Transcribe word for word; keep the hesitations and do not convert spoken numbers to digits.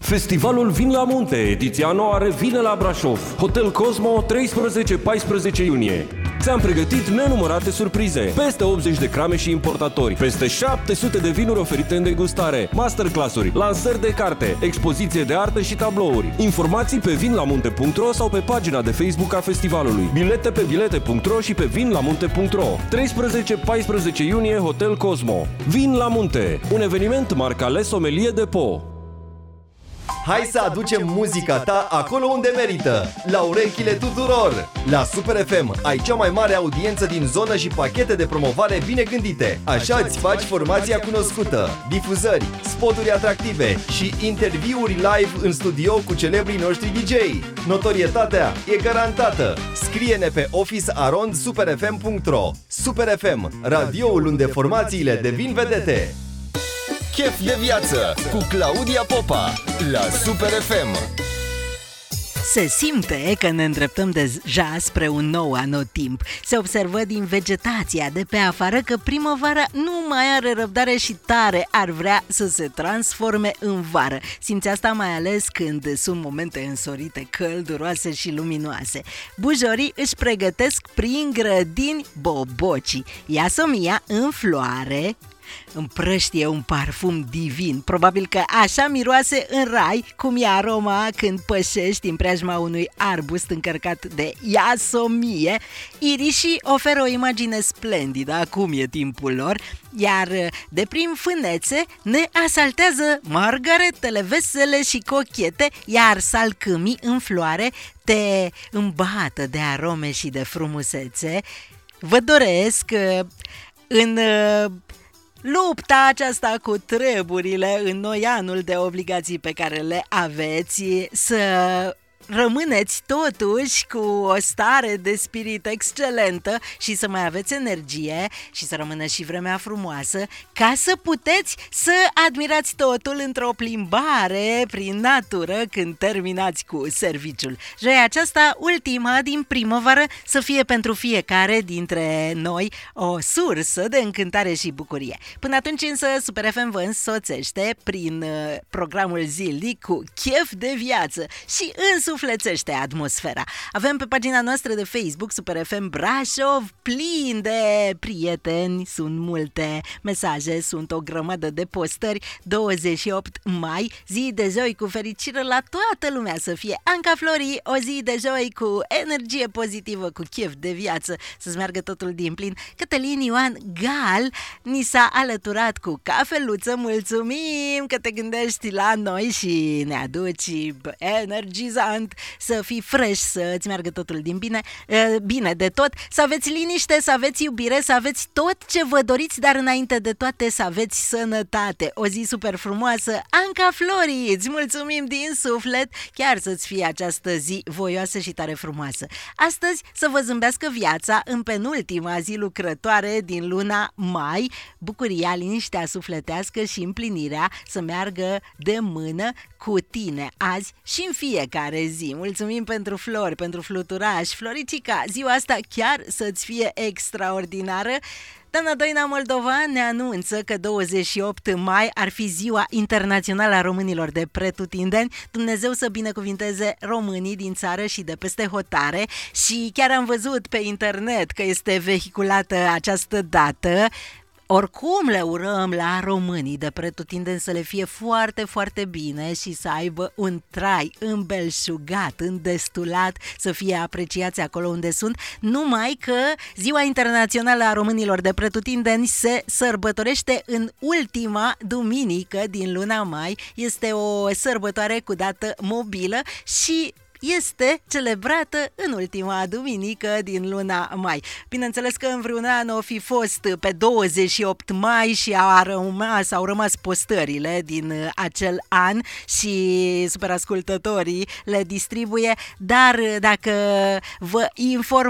Festivalul Vin la Munte, ediția anuară vine la Brașov. Hotel Cosmo, treisprezece paisprezece iunie. Ți-am pregătit nenumărate surprize, peste optzeci de crame și importatori, peste șapte sute de vinuri oferite în degustare, masterclass-uri, lansări de carte, expoziție de artă și tablouri. Informații pe vinlamunte punct ro sau pe pagina de Facebook a festivalului. Bilete pe bilete punct ro și pe vinlamunte punct ro. treisprezece paisprezece iunie, Hotel Cosmo. Vin la Munte, un eveniment marca Le Sommelier de Po. Hai să aducem muzica ta acolo unde merită, la urechile tuturor! La Super F M ai cea mai mare audiență din zonă și pachete de promovare bine gândite. Așa îți faci formația cunoscută, difuzări, spoturi atractive și interviuri live în studio cu celebrii noștri D J. Notorietatea e garantată! Scrie-ne pe office arond super f m punct ro. Super F M, radioul unde formațiile devin vedete. Chef de viață cu Claudia Popa la Super F M. Se simte că ne îndreptăm deja spre un nou anotimp. Se observă din vegetația de pe afară că primăvara nu mai are răbdare și tare ar vrea să se transforme în vară. Simți asta mai ales când sunt momente însorite, călduroase și luminoase. Bujorii își pregătesc prin grădini bobocii. Iasomia în floare împrăștie un parfum divin. Probabil că așa miroase în rai, cum e aroma când pășești în preajma unui arbust încărcat de iasomie. Irișii oferă o imagine splendidă, acum e timpul lor, iar de prin fânețe ne asaltează margaretele vesele și cochete, iar salcâmii în floare te îmbată de arome și de frumusețe. Vă doresc în lupta aceasta cu treburile, în noi anul de obligații pe care le aveți, să rămâneți totuși cu o stare de spirit excelentă și să mai aveți energie și să rămână și vremea frumoasă, ca să puteți să admirați totul într-o plimbare prin natură când terminați cu serviciul. Joia aceasta, ultima din primăvară, să fie pentru fiecare dintre noi o sursă de încântare și bucurie. Până atunci însă Super F M vă însoțește prin programul zilnic cu chef de viață și însuflețește atmosfera. Avem pe pagina noastră de Facebook Super F M Brașov plin de prieteni, sunt multe mesaje, sunt o grămadă de postări. Douăzeci și opt mai, zi de joi cu fericire la toată lumea să fie. Anca Flori, o zi de joi cu energie pozitivă, cu chef de viață, să-ți meargă totul din plin. Cătălin Ioan Gal ni s-a alăturat cu cafeluță. Mulțumim că te gândești la noi și ne aduci energizant, să fii fresh, să-ți meargă totul din bine, bine de tot, să aveți liniște, să aveți iubire, să aveți tot ce vă doriți, dar înainte de toate să aveți sănătate. O zi super frumoasă. Anca Flori, îți mulțumim din suflet, chiar să-ți fie această zi voioasă și tare frumoasă. Astăzi să vă zâmbească viața în penultima zi lucrătoare din luna mai, bucuria, liniștea sufletească și împlinirea să meargă de mână cu tine azi și în fiecare zi. Mulțumim pentru flori, pentru fluturaș. Floricica, ziua asta chiar să-ți fie extraordinară. Doamna Doina Moldovan ne anunță că douăzeci și opt mai ar fi ziua internațională a românilor de pretutindeni. Dumnezeu să binecuvinteze românii din țară și de peste hotare. Și chiar am văzut pe internet că este vehiculată această dată. Oricum le urăm la românii de pretutindeni să le fie foarte, foarte bine și să aibă un trai îmbelșugat, îndestulat, să fie apreciați acolo unde sunt, numai că Ziua Internațională a Românilor de Pretutindeni se sărbătorește în ultima duminică din luna mai. Este o sărbătoare cu dată mobilă și este celebrată în ultima duminică din luna mai. Bineînțeles că în vreun an o fi fost pe douăzeci și opt mai și au rămas, au rămas postările din acel an și superascultătorii le distribuie, dar dacă vă inform